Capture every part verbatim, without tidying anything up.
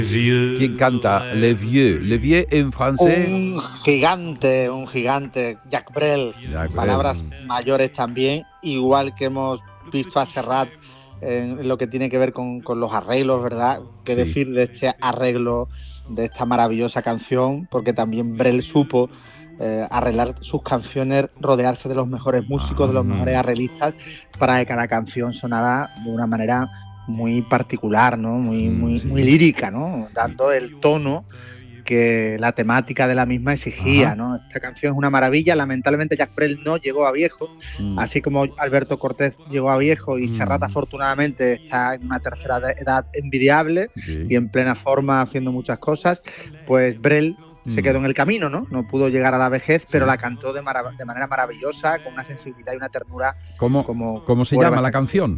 ¿Quién canta Le Vieux? Le Vieux en francés. Un gigante, un gigante, Jacques Brel. Jacques Palabras Brel. mayores también, igual que hemos visto a Serrat en lo que tiene que ver con, con los arreglos, ¿verdad? ¿Qué Sí. decir de este arreglo, de esta maravillosa canción? Porque también Brel supo eh, arreglar sus canciones, rodearse de los mejores músicos, de los mejores arreglistas, para que cada canción sonara de una manera muy particular, ¿no? Muy, muy, Sí. muy lírica, ¿no? Dando el tono que la temática de la misma exigía, Ajá. ¿no? Esta canción es una maravilla. Lamentablemente Jacques Brel no llegó a viejo, Mm. así como Alberto Cortés llegó a viejo y Mm. Serrat afortunadamente está en una tercera edad envidiable Sí. y en plena forma haciendo muchas cosas, pues Brel Mm. se quedó en el camino, ¿no? No pudo llegar a la vejez, pero Sí. la cantó de, mara- de manera maravillosa, con una sensibilidad y una ternura. ¿Cómo, como ¿cómo se fuera llama la bastante- canción?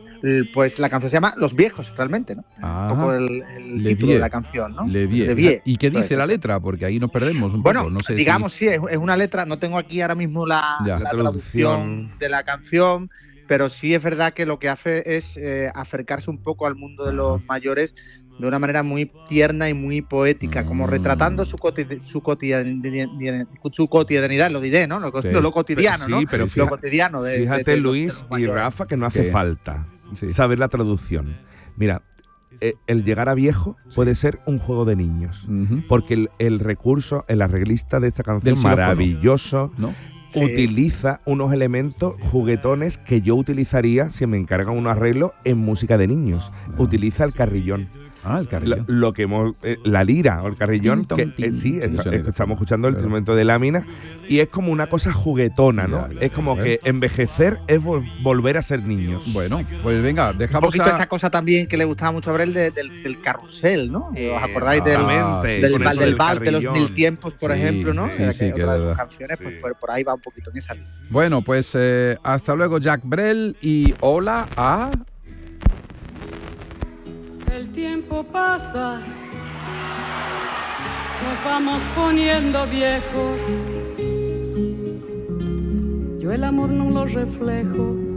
Pues la canción se llama Los Viejos, realmente, ¿no? Ajá. Un poco el, el Le título Vieux. de la canción, ¿no? Le Vieux. Le Vieux. ¿Y qué Eso dice es, la eso es. letra? Porque ahí nos perdemos un Bueno, poco. No sé digamos, si... sí, es, es una letra, no tengo aquí ahora mismo la, Ya. la La traducción traducción. de la canción, pero sí es verdad que lo que hace es eh, acercarse un poco al mundo de los mayores de una manera muy tierna y muy poética, como Mm. retratando su, cotide- su, cotidianidad, su cotidianidad, lo diré, ¿no? Lo, co- Sí. lo cotidiano, Sí, ¿no? pero lo fija- cotidiano de, Fíjate, de- de los- de Luis los y mayores. Rafa, que no hace ¿Qué? falta Sí. saber la traducción. Mira, eh, el llegar a viejo puede ser un juego de niños. Ujú. Porque el, el recurso, el arreglista de esta canción, Del xilófono. maravilloso, ¿No? Sí. utiliza unos elementos juguetones que yo utilizaría si me encargan un arreglo en música de niños. Ah. Utiliza el carrillón. Ah, el Lo, carrillo. lo que hemos, eh, la lira o el carrillón, Tin, ton, que tin. eh, sí, Sí, está- sonido. estamos escuchando el Claro. instrumento de lámina y es como una cosa juguetona, ¿no? Ya, ya, es como ya. que envejecer es vol- volver a ser niños. Bueno, pues venga, Un dejamos poquito a... esa cosa también que le gustaba mucho a Brel de- del, del carrusel, ¿no? ¿Os acordáis del, Exactamente, del, con val- eso del del vals de los carrillón. mil tiempos, por Sí, ejemplo, ¿no? sí, Era sí, que que otra de verdad. sus canciones, Sí. pues por, por ahí va un poquito en esa línea. Bueno, pues eh, hasta luego, Jacques Brel, y hola a... El tiempo pasa, nos vamos poniendo viejos. Yo el amor no lo reflejo,